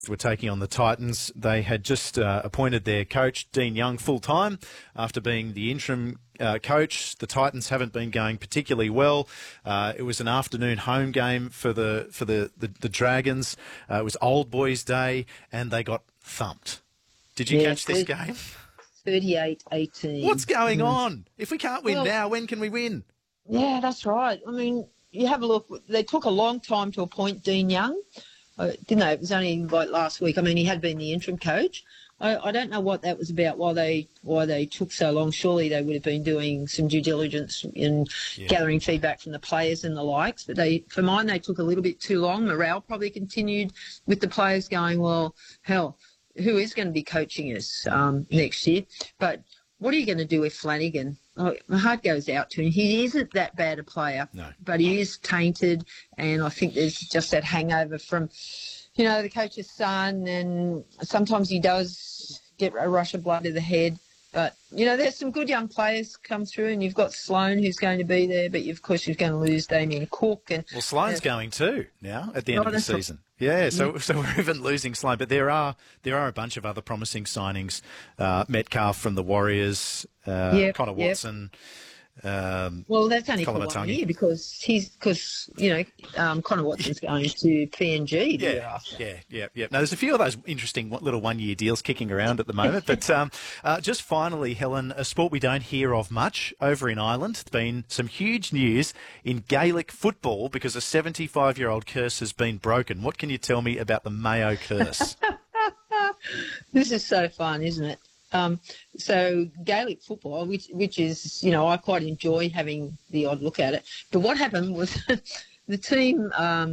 were taking on the Titans. They had just appointed their coach, Dean Young, full-time after being the interim coach. The Titans haven't been going particularly well. It was an afternoon home game for the Dragons. It was Old Boys Day, and they got thumped. Did you catch this game? 38-18. What's going on? If we can't win now, when can we win? Yeah, that's right. I mean, you have a look. They took a long time to appoint Dean Young. Didn't they? It was only like last week. I mean, he had been the interim coach. I don't know what that was about, why they took so long. Surely they would have been doing some due diligence in gathering feedback from the players and the likes. But for mine, they took a little bit too long. Morale probably continued with the players going, well, hell, who is going to be coaching us next year? But what are you going to do with Flanagan? Oh, my heart goes out to him. He isn't that bad a player, but he is tainted, and I think there's just that hangover from, the coach's son, and sometimes he does get a rush of blood to the head. But, there's some good young players come through, and you've got Sloan who's going to be there, but of course you're going to lose Damien Cook. Well, Sloan's going too now at the end of the season. Yeah, so we're even losing Sloan. But there are a bunch of other promising signings. Metcalf from the Warriors, Connor Watson. Well, that's only for 1 year because Connor Watson's going to PNG. Yeah. Now, there's a few of those interesting little 1 year deals kicking around at the moment. But just finally, Helen, a sport we don't hear of much over in Ireland. There's been some huge news in Gaelic football because a 75-year-old curse has been broken. What can you tell me about the Mayo curse? This is so fun, isn't it? So Gaelic football, which is, I quite enjoy having the odd look at it. But what happened was the team,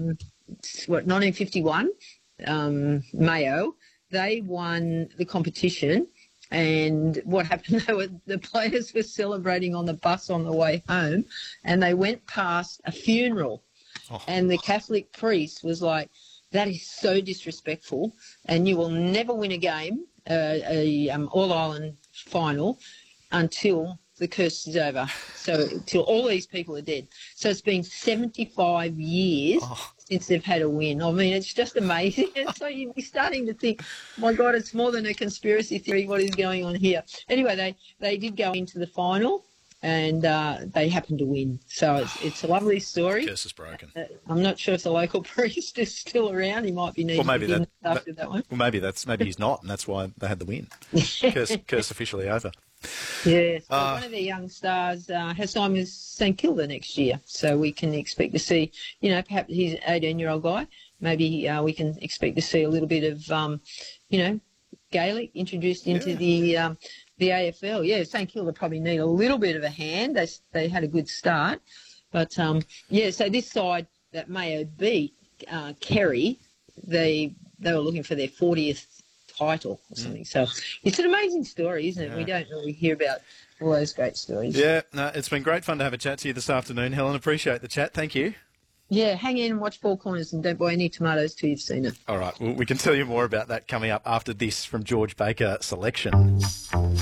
1951, Mayo, they won the competition. And what happened, the players were celebrating on the bus on the way home, and they went past a funeral. And the Catholic priest was like, that is so disrespectful, and you will never win a game, All-Ireland final, until the curse is over. So till all these people are dead. So it's been 75 years since they've had a win. I mean, it's just amazing. And so you'd be starting to think, my God, it's more than a conspiracy theory. What is going on here? Anyway, they did go into the final, and they happened to win. So it's a lovely story. The curse is broken. I'm not sure if the local priest is still around. He might be needing after that one. Well, maybe he's not, and that's why they had the win. Curse officially over. Yes, one of their young stars has signed with St Kilda next year, so we can expect to see, perhaps he's an 18-year-old guy. Maybe we can expect to see a little bit of, Gaelic introduced into the AFL. Yeah, St Kilda probably need a little bit of a hand. They had a good start. But, so this side that Mayo beat, Kerry, they were looking for their 40th title or something. So it's an amazing story, isn't it? Yeah. We don't really hear about all those great stories. Yeah, no, it's been great fun to have a chat to you this afternoon, Helen. Appreciate the chat. Thank you. Yeah, hang in and watch Four Corners and don't buy any tomatoes till you've seen it. All right, well, we can tell you more about that coming up after this from George Baker Selection.